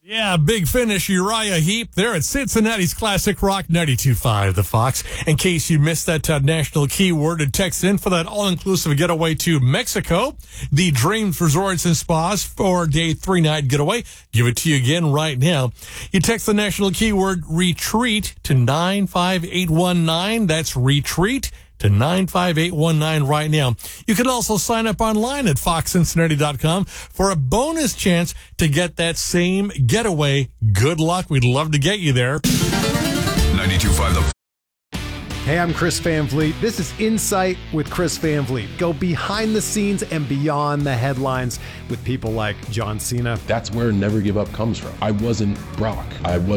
Yeah, big finish, Uriah Heep there at Cincinnati's Classic Rock 92.5 The Fox. In case you missed that national keyword, and text in for that all-inclusive getaway to Mexico, the Dreams Resorts and Spas 4-day, 3-night getaway. Give it to you again right now. You text the national keyword retreat to 95819. That's retreat to 95819 right now. You can also sign up online at foxcincinnati.com for a bonus chance to get that same getaway. Good luck. We'd love to get you there. 92.5 The Hey, I'm Chris Van Vliet. This is Insight with Chris Van Vliet. Go behind the scenes and beyond the headlines with people like John Cena. That's where Never Give Up comes from. I wasn't Brock. I was